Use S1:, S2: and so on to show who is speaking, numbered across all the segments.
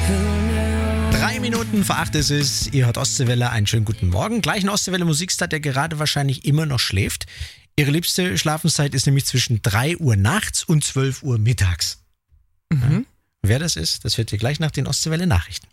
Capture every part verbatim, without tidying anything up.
S1: Drei Minuten vor acht ist es. Ihr hört Ostseewelle, einen schönen guten Morgen. Gleich ein Ostseewelle Musikstart, der gerade wahrscheinlich immer noch schläft. Ihre liebste Schlafenszeit ist nämlich zwischen drei Uhr nachts und zwölf Uhr mittags. Mhm. Ja. Wer das ist, das hört ihr gleich nach den Ostseewelle Nachrichten.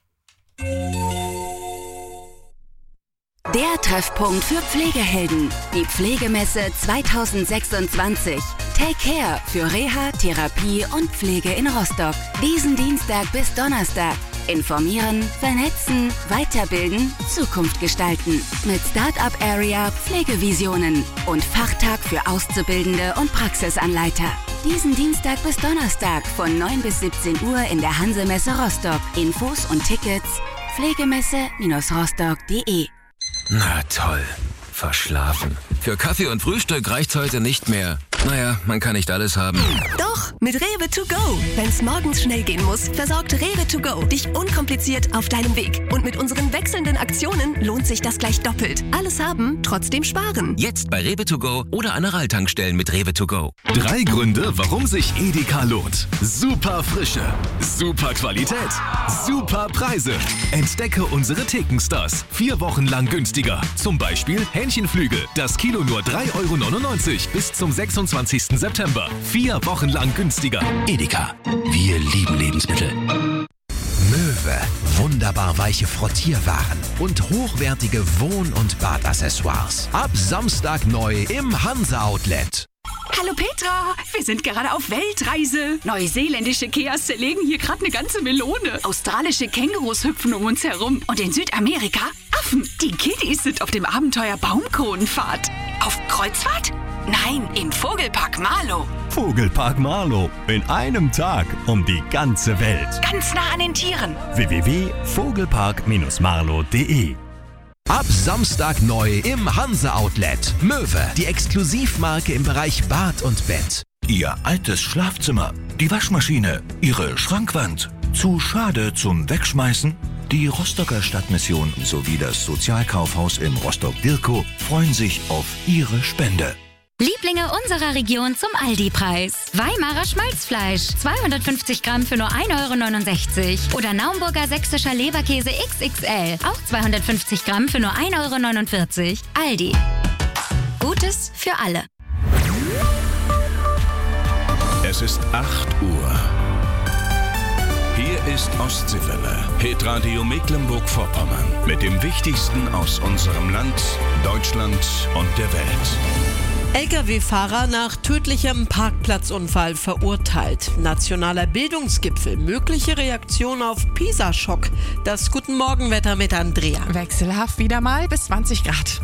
S2: Der Treffpunkt für Pflegehelden. Die Pflegemesse zwanzig sechsundzwanzig. Take Care für Reha, Therapie und Pflege in Rostock. Diesen Dienstag bis Donnerstag. Informieren, vernetzen, weiterbilden, Zukunft gestalten. Mit Start-up Area Pflegevisionen und Fachtag für Auszubildende und Praxisanleiter. Diesen Dienstag bis Donnerstag von neun bis siebzehn Uhr in der Hansemesse Rostock. Infos und Tickets pflegemesse Rostock punkt de.
S3: Na toll, verschlafen. Für Kaffee und Frühstück reicht's heute nicht mehr. Naja, man kann nicht alles haben.
S4: Doch, mit Rewe to go. Wenn's morgens schnell gehen muss, versorgt Rewe to go dich unkompliziert auf deinem Weg. Und mit unseren wechselnden Aktionen lohnt sich das gleich doppelt. Alles haben, trotzdem sparen.
S3: Jetzt bei Rewe to go oder an Aral-Tankstellen mit Rewe to go.
S5: Drei Gründe, warum sich Edeka lohnt. Super Frische, super Qualität, super Preise. Entdecke unsere Thekenstars. Vier Wochen lang günstiger. Zum Beispiel Hähnchenflügel. Das Kilo nur drei Euro neunundneunzig bis zum sechsundzwanzigsten September. Vier Wochen lang günstiger.
S6: Edeka. Wir lieben Lebensmittel. Möwe. Wunderbar weiche Frottierwaren und hochwertige Wohn- und Badaccessoires. Ab Samstag neu im Hansa-Outlet.
S7: Hallo Petra, wir sind gerade auf Weltreise. Neuseeländische Keas zerlegen hier gerade eine ganze Melone. Australische Kängurus hüpfen um uns herum. Und in Südamerika Affen. Die Kiddies sind auf dem Abenteuer Baumkronenfahrt. Auf Kreuzfahrt? Nein, im Vogelpark Marlow.
S8: Vogelpark Marlow. In einem Tag um die ganze Welt.
S7: Ganz nah an den Tieren.
S8: w w w punkt vogelpark marlow punkt de.
S6: Ab Samstag neu im Hansa-Outlet. Möwe, die Exklusivmarke im Bereich Bad und Bett.
S9: Ihr altes Schlafzimmer, die Waschmaschine, Ihre Schrankwand. Zu schade zum Wegschmeißen? Die Rostocker Stadtmission sowie das Sozialkaufhaus in Rostock-Dirkow freuen sich auf Ihre Spende.
S10: Lieblinge unserer Region zum Aldi-Preis. Weimarer Schmalzfleisch, zweihundertfünfzig Gramm für nur ein Euro neunundsechzig. Oder Naumburger sächsischer Leberkäse X X L, auch zweihundertfünfzig Gramm für nur ein Euro neunundvierzig. Aldi. Gutes für alle.
S9: Es ist acht Uhr. Hier ist Ostseewelle, Hitradio Mecklenburg-Vorpommern. Mit dem Wichtigsten aus unserem Land, Deutschland und der Welt.
S11: L K W-Fahrer nach tödlichem Parkplatzunfall verurteilt. Nationaler Bildungsgipfel. Mögliche Reaktion auf PISA-Schock. Das Guten Morgen-Wetter mit Andrea.
S12: Wechselhaft wieder mal bis zwanzig Grad.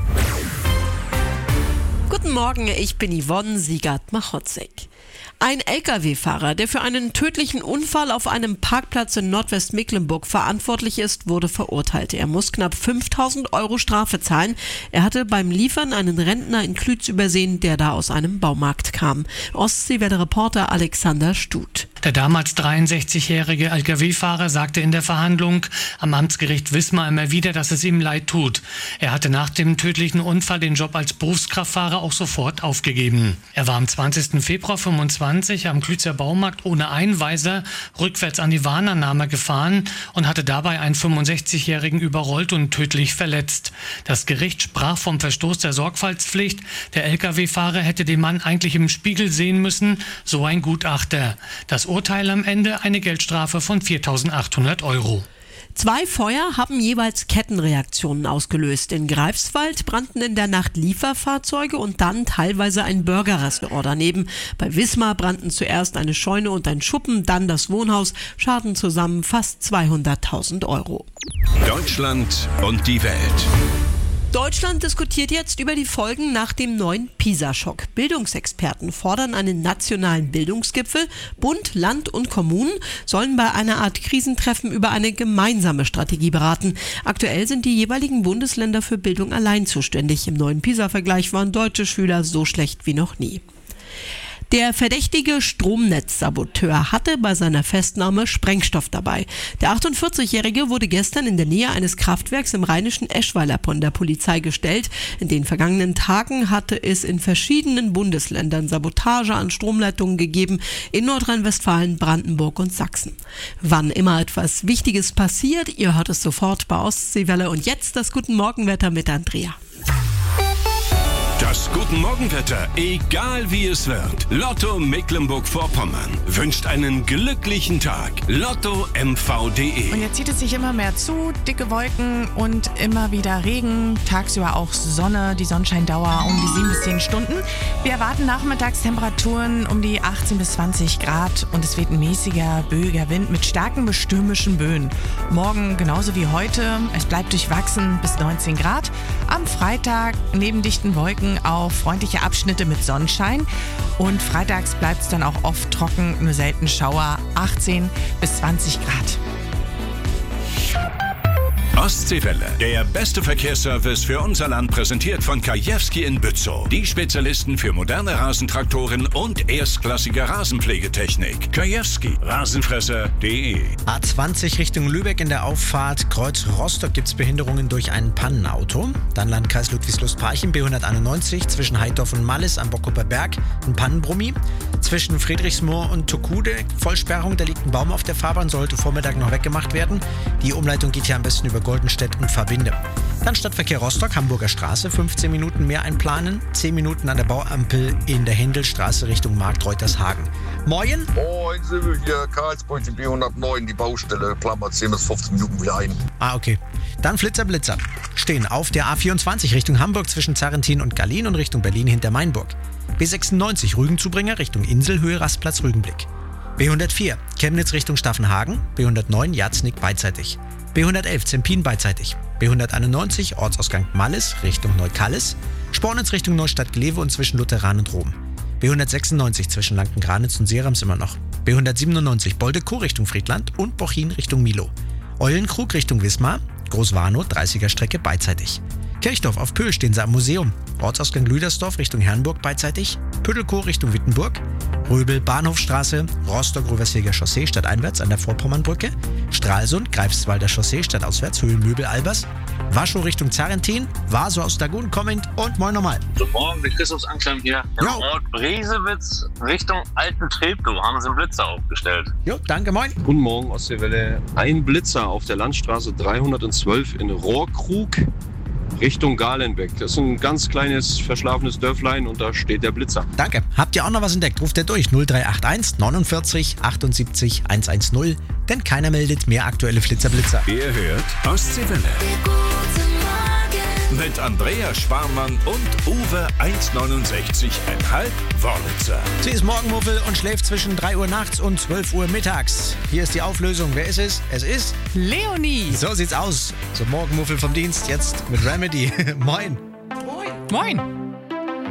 S11: Guten Morgen, ich bin Yvonne Siegert-Machotzek. Ein L K W-Fahrer, der für einen tödlichen Unfall auf einem Parkplatz in Nordwestmecklenburg verantwortlich ist, wurde verurteilt. Er muss knapp fünftausend Euro Strafe zahlen. Er hatte beim Liefern einen Rentner in Klütz übersehen, der da aus einem Baumarkt kam. Ostseewelle-Reporter Alexander Stut.
S13: Der damals dreiundsechzigjährige L K W-Fahrer sagte in der Verhandlung am Amtsgericht Wismar immer wieder, dass es ihm leid tut. Er hatte nach dem tödlichen Unfall den Job als Berufskraftfahrer auch sofort aufgegeben. Er war am zwanzigsten Februar fünfundzwanzig am Klützer Baumarkt ohne Einweiser rückwärts an die Warnannahme gefahren und hatte dabei einen fünfundsechzigjährigen überrollt und tödlich verletzt. Das Gericht sprach vom Verstoß der Sorgfaltspflicht. Der L K W-Fahrer hätte den Mann eigentlich im Spiegel sehen müssen, so ein Gutachter. Das Urteil am Ende eine Geldstrafe von viertausendachthundert Euro.
S11: Zwei Feuer haben jeweils Kettenreaktionen ausgelöst. In Greifswald brannten in der Nacht Lieferfahrzeuge und dann teilweise ein Burgerrestaurant daneben. Bei Wismar brannten zuerst eine Scheune und ein Schuppen, dann das Wohnhaus. Schaden zusammen fast zweihunderttausend Euro.
S9: Deutschland und die Welt.
S11: Deutschland diskutiert jetzt über die Folgen nach dem neuen PISA-Schock. Bildungsexperten fordern einen nationalen Bildungsgipfel. Bund, Land und Kommunen sollen bei einer Art Krisentreffen über eine gemeinsame Strategie beraten. Aktuell sind die jeweiligen Bundesländer für Bildung allein zuständig. Im neuen PISA-Vergleich waren deutsche Schüler so schlecht wie noch nie. Der verdächtige Stromnetzsaboteur hatte bei seiner Festnahme Sprengstoff dabei. Der achtundvierzigjährige wurde gestern in der Nähe eines Kraftwerks im rheinischen Eschweiler von der Polizei gestellt. In den vergangenen Tagen hatte es in verschiedenen Bundesländern Sabotage an Stromleitungen gegeben, in Nordrhein-Westfalen, Brandenburg und Sachsen. Wann immer etwas Wichtiges passiert, ihr hört es sofort bei Ostseewelle. Und jetzt das Guten Morgenwetter mit Andrea.
S14: Das Guten Morgenwetter, egal wie es wird. Lotto Mecklenburg-Vorpommern wünscht einen glücklichen Tag. Lotto M V punkt de.
S12: Und jetzt zieht es sich immer mehr zu, dicke Wolken und immer wieder Regen, tagsüber auch Sonne, die Sonnenscheindauer um die sieben bis zehn Stunden. Wir erwarten Nachmittagstemperaturen um die achtzehn bis zwanzig Grad und es weht ein mäßiger, böiger Wind mit starken bis stürmischen Böen. Morgen genauso wie heute, es bleibt durchwachsen bis neunzehn Grad. Am Freitag neben dichten Wolken auch freundliche Abschnitte mit Sonnenschein und freitags bleibt es dann auch oft trocken, nur selten Schauer, achtzehn bis zwanzig Grad.
S14: Ostseewelle, der beste Verkehrsservice für unser Land, präsentiert von Kajewski in Bützow. Die Spezialisten für moderne Rasentraktoren und erstklassige Rasenpflegetechnik. Kajewski, Rasenfresser punkt de.
S1: A zwanzig Richtung Lübeck in der Auffahrt Kreuz Rostock gibt es Behinderungen durch ein Pannenauto. Dann Landkreis Ludwigslust-Parchim, B hunderteinundneunzig zwischen Heidorf und Mallis am Bockuper Berg, ein Pannenbrummi. Zwischen Friedrichsmoor und Tokude Vollsperrung, da liegt ein Baum auf der Fahrbahn, sollte Vormittag noch weggemacht werden. Die Umleitung geht hier am besten über Goldenstedt und Verbinde. Dann Stadtverkehr Rostock, Hamburger Straße, fünfzehn Minuten mehr einplanen, zehn Minuten an der Bauampel in der Händelstraße Richtung Markt-Reutershagen. Moin!
S15: Moin, sind wir hier, Karlsbrück, B hundertneun, die Baustelle, Klammer zehn bis fünfzehn Minuten wieder ein.
S1: Ah, okay. Dann Flitzer, Blitzer. Stehen auf der A vierundzwanzig Richtung Hamburg zwischen Zarrentin und Gallien und Richtung Berlin hinter Mainburg. B sechsundneunzig Rügenzubringer Richtung Inselhöhe, Rastplatz Rügenblick. B hundertvier Chemnitz Richtung Staffenhagen, B hundertneun Jatznick beidseitig. B hundertelf Zempin beidseitig. B hunderteinundneunzig Ortsausgang Mallis Richtung Neukallis. Spornitz Richtung Neustadt-Glewe und zwischen Lutheran und Rom. B hundertsechsundneunzig zwischen Lanken-Granitz und Serams immer noch. B hundertsiebenundneunzig Boldekow Richtung Friedland und Bochin Richtung Milo. Eulenkrug Richtung Wismar. Großwarnow dreißiger Strecke beidseitig. Kirchdorf auf Pöhl stehen sie am Museum. Ortsausgang Lüdersdorf Richtung Herrenburg beidseitig. Püttelkow Richtung Wittenburg. Röbel Bahnhofstraße, Rostock-Röversheger Chaussee stadteinwärts an der Vorpommernbrücke. Stralsund, Greifswalder Chaussee stadtauswärts, Höhenmöbel-Albers. Waschow Richtung Zarrentin, Vaso aus Dagun kommend und moin nochmal.
S16: Guten Morgen, der Christoph Anklam hier. Im jo. Ort Bresewitz Richtung Alten Treptow haben sie einen Blitzer aufgestellt.
S1: Jo, danke, moin.
S17: Guten Morgen, Ostseewelle. Ein Blitzer auf der Landstraße dreihundertzwölf in Rohrkrug Richtung Galenbeck. Das ist ein ganz kleines, verschlafenes Dörflein und da steht der Blitzer.
S1: Danke. Habt ihr auch noch was entdeckt? Ruft ihr durch null drei acht eins neunundvierzig achtundsiebzig hundertzehn, denn keiner meldet mehr aktuelle Flitzer-Blitzer.
S14: Ihr hört Ostseewelle. Mit Andrea Sparmann und Uwe eins neunundsechzig Komma fünf Wörlitzer.
S1: Sie ist Morgenmuffel und schläft zwischen drei Uhr nachts und zwölf Uhr mittags. Hier ist die Auflösung. Wer ist es? Es ist
S12: Leonie.
S1: So sieht's aus. So Morgenmuffel vom Dienst jetzt mit Remedy. Moin.
S12: Moin. Moin.